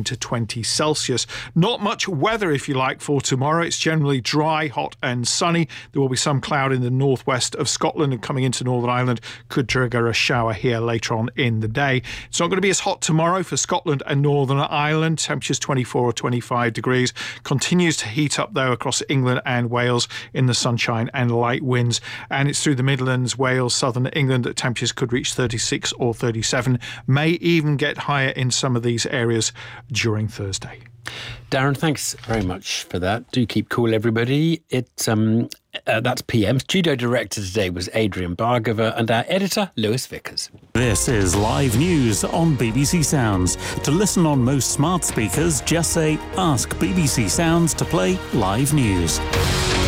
to 20 Celsius. Not much weather, if you like, for tomorrow. It's generally dry, hot and sunny. There will be some cloud in the northwest of Scotland, and coming into Northern Ireland could trigger a shower here later on in the day. It's not going to be as hot tomorrow for Scotland and Northern Ireland. Temperatures 24 or 25 degrees. Continues to heat up, though, across England and Wales in the sunshine and light winds. And it's through the Midlands, Wales, southern England that temperatures could reach 36 or 37. May even get higher in some of these areas during Thursday. Darren, thanks very much for that. Do keep cool, everybody. That's PM. Studio director today was Adrian Bhargava and our editor, Lewis Vickers. This is live news on BBC Sounds. To listen on most smart speakers, just say, ask BBC Sounds to play live news.